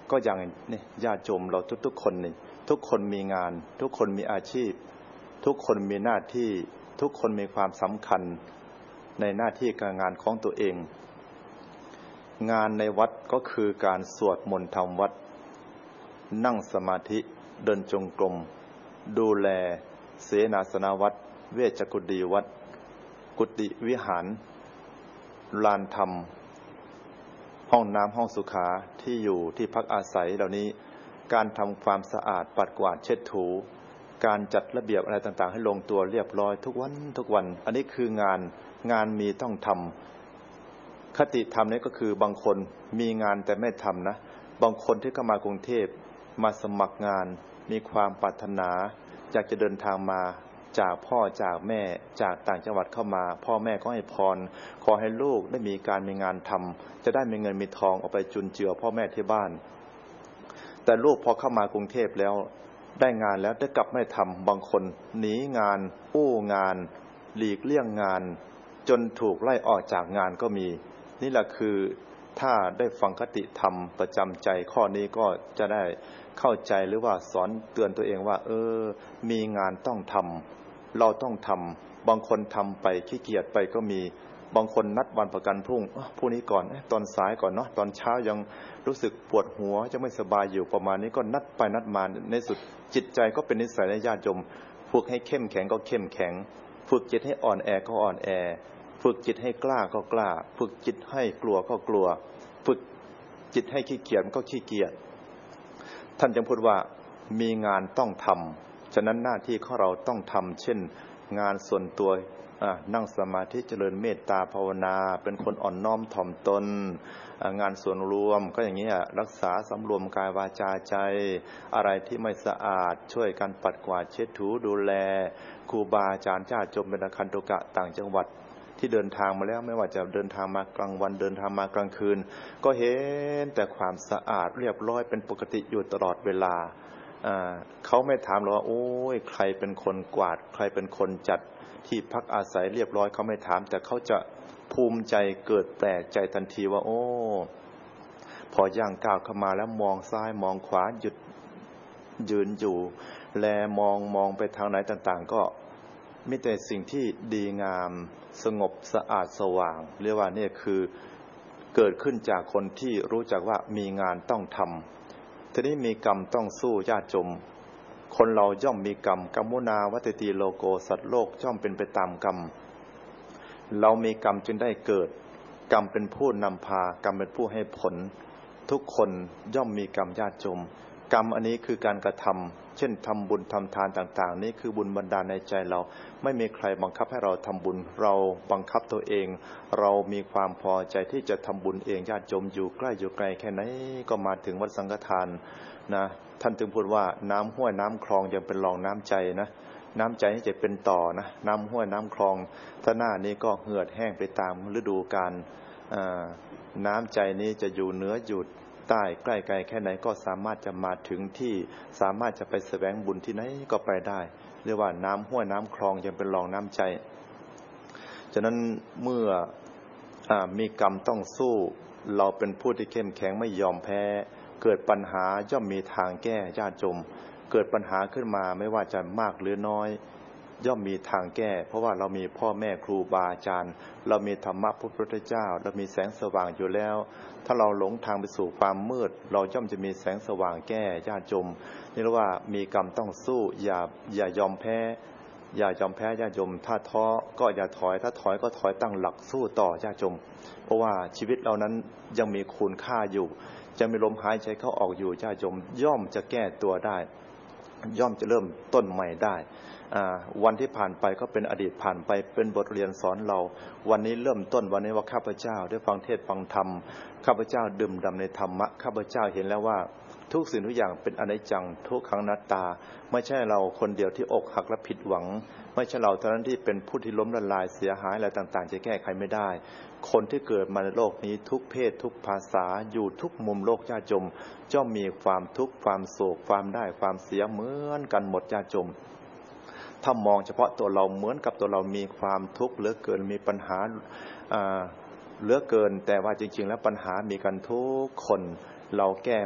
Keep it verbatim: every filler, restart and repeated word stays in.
ก็อย่างนี่ญาติโยมเราทุกๆคนนี่ทุกคนมีงานทุกคนมีอาชีพทุกคนมีหน้าที่ทุกคนมีความสำคัญในหน้าที่การงานของตัวเองงานในวัดก็คือการสวดมนต์ทำวัดนั่งสมาธิเดินจงกรมดูแลเสนาสนะวัดเวชกุฎีวัดกุฏิวิหารลานธรรมห้องน้ำห้องสุขาที่อยู่ที่พักอาศัยเหล่านี้การทำความสะอาดปัดกวาดเช็ดถูการจัดระเบียบอะไรต่างๆให้ลงตัวเรียบร้อยทุกวันทุกวันอันนี้คืองานงานมีต้องทำคติธรรมนี้ก็คือบางคนมีงานแต่ไม่ทำนะบางคนที่เข้ามากรุงเทพมาสมัครงานมีความปรารถนาอยากจะเดินทางมาจากพ่อจากแม่จากต่างจังหวัดเข้ามาพ่อแม่ก็ให้พรขอให้ลูกได้มีการมีงานทำจะได้มีเงินมีทองเอาไปจุนเจือพ่อแม่ที่บ้านแต่ลูกพอเข้ามากรุงเทพแล้วได้งานแล้วได้กลับไม่ทำบางคนหนีงานอู้งานหลีกเลี่ยงงานจนถูกไล่ออกจากงานก็มีนี่แหละคือถ้าได้ฟังคติธรรมประจำใจข้อนี้ก็จะได้เข้าใจหรือว่าสอนเตือนตัวเองว่าเออมีงานต้องทำเราต้องทำบางคนทำไปขี้เกียจไปก็มีบางคนนัดวันประกันพรุ่งพรุ่งนี้ก่อนตอนสายก่อนเนาะตอนเช้ายังรู้สึกปวดหัวจะไม่สบายอยู่ประมาณนี้ก็นัดไปนัดมาในสุดจิตใจก็เป็นนิสัยในญาติโยมฝึกให้เข้มแข็งก็เข้มแข็งฝึกจิตให้อ่อนแอก็อ่อนแอฝึกจิตให้กล้าก็กล้าฝึกจิตให้กลัวก็กลัวฝึกจิตให้ขี้เกียจก็ขี้เกียจท่านจึงพูดว่ามีงานต้องทำฉะนั้นหน้าที่ของเราต้องทำเช่นงานส่วนตัวนั่งสมาธิเจริญเมตตาภาวนาเป็นคนอ่อนน้อมถ่อมตนงานส่วนรวมก็อย่างนี้รักษาสำรวมกายวาจาใจอะไรที่ไม่สะอาดช่วยกันปัดกวาดเช็ดถูดูแลครูบาอาจารย์ญาติโยมเป็นคันตุกะต่างจังหวัดที่เดินทางมาแล้วไม่ว่าจะเดินทางมากลางวันเดินทางมากลางคืนก็เห็นแต่ความสะอาดเรียบร้อยเป็นปกติอยู่ตลอดเวลาเขาไม่ถามหรอกว่าโอ้ยใครเป็นคนกวาดใครเป็นคนจัดที่พักอาศัยเรียบร้อยเขาไม่ถามแต่เขาจะภูมิใจเกิดแปลกใจทันทีว่าโอ้พอย่างก้าวเข้ามาแล้วมองซ้ายมองขวาหยุดยืนอยู่แลมองมองไปทางไหนต่างๆก็มีแต่สิ่งที่ดีงามสงบสะอาดสว่างเรียกว่านี่คือเกิดขึ้นจากคนที่รู้จักว่ามีงานต้องทำทีนี้มีกรรมต้องสู้ญาติโยมคนเราย่อมมีกรรมกัมมุนาวัตติโลโกสัตว์โลกย่อมเป็นไปตามกรรมเรามีกรรมจึงได้เกิดกรรมเป็นผู้นำพากรรมเป็นผู้ให้ผลทุกคนย่อมมีกรรมญาติโยมกรรมอันนี้คือการกระทำเช่นทำบุญทำทานต่างๆนี่คือบุญบันดาลในใจเราไม่มีใครบังคับให้เราทำบุญเราบังคับตัวเองเรามีความพอใจที่จะทำบุญเองญาติโยมอยู่ใกล้อยู่ไกลแค่ไหนก็มาถึงวัดสังฆทานนะท่านจึงพูดว่าน้ำห้วยน้ำคลองยังเป็นรองน้ำใจนะน้ำใจนี่จะเป็นต่อนะน้ำห้วยน้ำคลองถ้าหน้านี้ก็เหือดแห้งไปตามฤดูกาลน้ำใจนี้จะอยู่เหนืออยู่ใต้ใกล้ไกลแค่ไหนก็สามารถจะมาถึงที่สามารถจะไปแสวงบุญที่ไหนก็ไปได้เรียกว่าน้ำห้วยน้ำคลองยังเป็นรองน้ำใจฉะนั้นเมื่อมีกรรมต้องสู้เราเป็นผู้ที่เข้มแข็งไม่ยอมแพ้เกิดปัญหาย่อมมีทางแก้ญาติโยมเกิดปัญหาขึ้นมาไม่ว่าจะมากหรือน้อยย่อมมีทางแก้เพราะว่าเรามีพ่อแม่ครูบาอาจารย์เรามีธรรมะพระพุทธเจ้าเรามีแสงสว่างอยู่แล้วถ้าเราหลงทางไปสู่ความมืดเราย่อมจะมีแสงสว่างแก้ญาติโยมนี่เรียกว่ามีกรรมต้องสู้อย่าอย่ายอมแพ้อย่ายอมแพ้ญาติโยมถ้าท้อก็อย่าถอยถ้าถอยก็ถอยตั้งหลักสู้ต่อญาติโยมเพราะว่าชีวิตเรานั้นยังมีคุณค่าอยู่จะมีลมหายใจเข้าออกอยู่ญาติโยมย่อมจะแก้ตัวได้ย่อมจะเริ่มต้นใหม่ได้วันที่ผ่านไปก็เป็นอดีตผ่านไปเป็นบทเรียนสอนเราวันนี้เริ่มต้นวันนี้ว่าข้าพเจ้าได้ฟังเทศน์ฟังธรรมข้าพเจ้าดื่มด่ำในธรรมะข้าพเจ้าเห็นแล้วว่าทุกสิ่งทุกอย่างเป็นอนิจจังทุกขังอนัตตาไม่ใช่เราคนเดียวที่อกหักและผิดหวังไม่ใช่เราเท่านั้นที่เป็นผู้ที่ล้มละลายเสียหายอะไรต่างๆจะแก้ไขไม่ได้คนที่เกิดมาในโลกนี้ทุกเพศทุกภาษาอยู่ทุกมุมโลกญาติโยมย่อมมีความทุกข์ความโศกความได้ความเสียเหมือนกันหมดญาติโยมถ้ามองเฉพาะตัวเราเหมือนกับตัวเรามีความทุกข์เหลือเกินมีปัญหาเหลือเกินแต่ว่าจริงๆแล้วปัญหามีกันทุกคนเราแก้